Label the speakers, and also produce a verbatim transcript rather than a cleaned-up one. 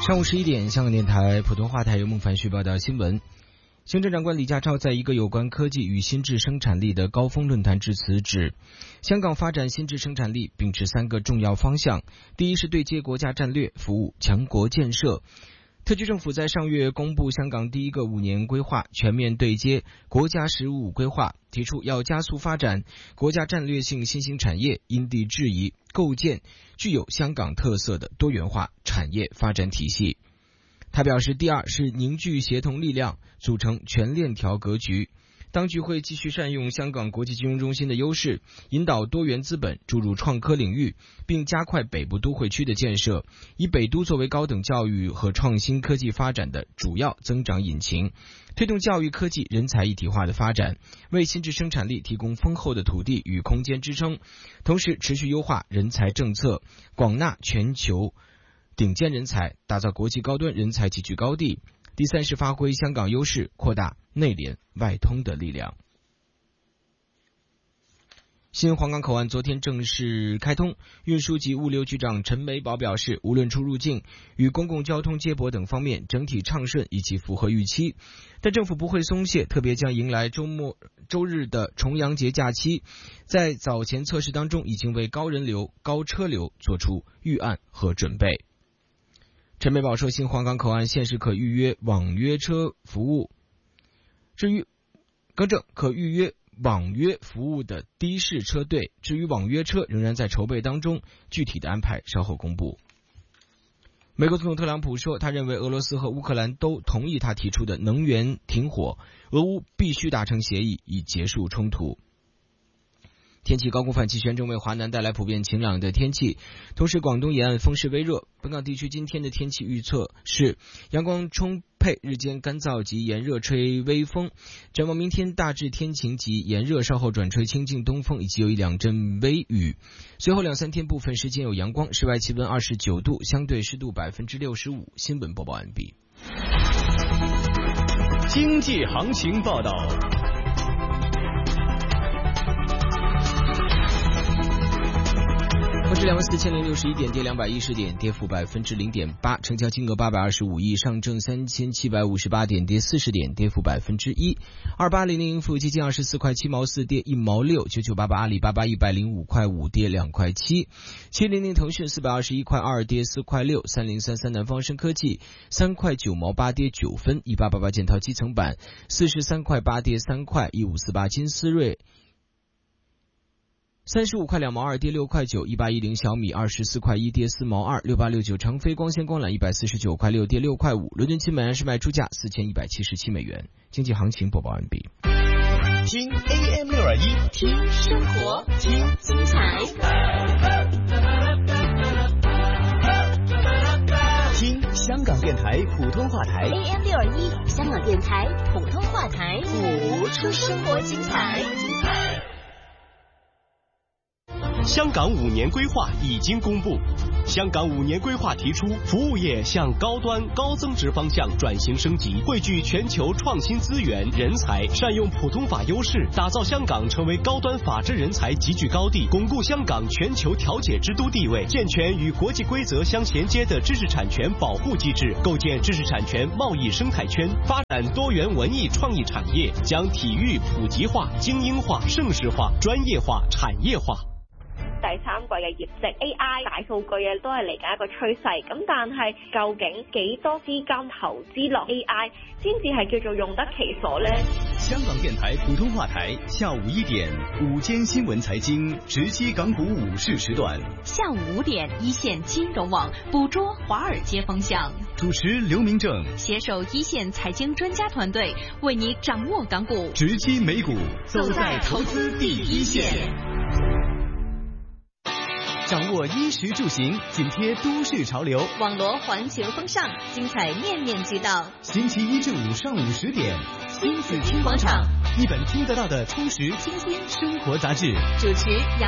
Speaker 1: 上午十一点，香港电台普通话台由孟凡旭报道新闻。行政长官李家超在一个有关科技与新质生产力的高峰论坛致辞指，香港发展新质生产力秉持三个重要方向。第一是对接国家战略，服务强国建设。特区政府在上月公布香港第一个五年规划，全面对接国家“十五五”规划，提出要加速发展国家战略性新兴产业，因地制宜构建具有香港特色的多元化产业发展体系。他表示，第二是凝聚协同力量，组成全链条格局。当局会继续善用香港国际金融中心的优势，引导多元资本注入创科领域，并加快北部都会区的建设，以北都作为高等教育和创新科技发展的主要增长引擎，推动教育科技人才一体化的发展，为新质生产力提供丰厚的土地与空间支撑，同时持续优化人才政策，广纳全球顶尖人才，打造国际高端人才集聚高地。第三是发挥香港优势，扩大内联外通的力量。新皇岗口岸昨天正式开通，运输及物流局长陈美宝表示，无论出入境与公共交通接驳等方面整体畅顺以及符合预期，但政府不会松懈，特别将迎来周末周日的重阳节假期，在早前测试当中已经为高人流、高车流做出预案和准备。陈美宝说，新皇岗口岸现时可预约网约车服务，至于更正可预约网约服务的的士车队，至于网约车仍然在筹备当中，具体的安排稍后公布。美国总统特朗普说，他认为俄罗斯和乌克兰都同意他提出的能源停火，俄乌必须达成协议以结束冲突。天气高空反气旋正为华南带来普遍晴朗的天气，同时广东沿岸风势微弱。本港地区今天的天气预测是阳光充沛，日间干燥及炎热，吹微风。展望明天大致天晴及炎热，稍后转吹清劲东风，以及有一两阵微雨。随后两三天部分时间有阳光，室外气温二十九度，相对湿度百分之六十五。新闻播报完毕。
Speaker 2: 经济行情报道。
Speaker 1: 沪指两万四千零六十一点，跌两百一十点，跌幅百分之零点八，成交金额八百二十五亿。上证三千七百五十八点，跌四十点，跌幅百分之一。二八零零富基金二十四块七毛四，跌一毛六。九九八八阿里巴巴一百零五块五，跌两块七。七零零腾讯四百二十一块二，跌四块六。三零三三南方生科技三块九毛八，跌九分。一八八八建滔基层板四十三块八，跌三块。一五四八金思瑞三十五块两毛二，跌六块九。一八一零小米二十四块一，跌四毛二。六八六九长飞光纤光缆一百四十九块六，跌六块五。伦敦金每安士卖出价四千一百七十七美元。经济行情播报完毕。
Speaker 2: 听 A M 六二一，
Speaker 3: 听生活，听精彩，
Speaker 2: 听香港电台普通话台
Speaker 3: A M 六二一，香港电台普通话台，播出生活精彩，精彩。
Speaker 2: 香港五年规划已经公布，香港五年规划提出，服务业向高端高增值方向转型升级，汇聚全球创新资源人才，善用普通法优势，打造香港成为高端法治人才集聚高地，巩固香港全球调解之都地位，健全与国际规则相衔接的知识产权保护机制，构建知识产权贸易生态圈，发展多元文艺创意产业，将体育普及化、精英化、盛世化、專業化、產業化。
Speaker 4: 第三季嘅業績 A I 大數據啊都係嚟緊一個趨勢，咁但係究竟幾多資金投資落 A I 先至係叫做用得其所呢？
Speaker 2: 香港電台普通話台下午一點午間新聞財經直擊港股午市時段，
Speaker 3: 下午五點一線金融網捕捉華爾街風向，
Speaker 2: 主持劉明正
Speaker 3: 攜手一線財經專家團隊為你掌握港股
Speaker 2: 直擊美股，
Speaker 3: 走在投資第一線。
Speaker 2: 掌握衣食住行，緊貼都市潮流，
Speaker 3: 網羅環球風尚，精彩面面俱到。
Speaker 2: 星期一至五上午十點，
Speaker 3: 新紫荊廣場，
Speaker 2: 一本聽得到的充實清新生活雜誌。
Speaker 3: 主持楊